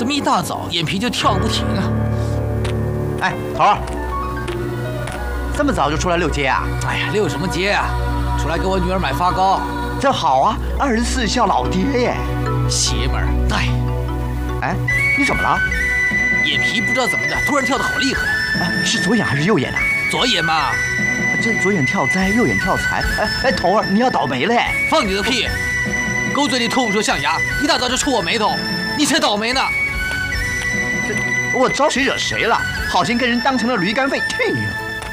么一大早眼皮就跳个不停啊！ 哎，头儿，这么早就出来遛街啊？ 哎呀，遛什么街啊？出来给我女儿买发糕。 这好啊，24孝老爹耶！ 邪门儿！哎， 哎，你怎么了？ 眼皮不知道怎么的，突然跳得好厉害。 是左眼还是右眼啊？ 左眼嘛。 这左眼跳灾，右眼跳财。哎，头儿，你要倒霉嘞！ 放你的屁！狗嘴里吐不出象牙，一大早就触我眉头，你才倒霉呢！ 我招谁惹谁了？好心跟人当成了驴肝肺，去！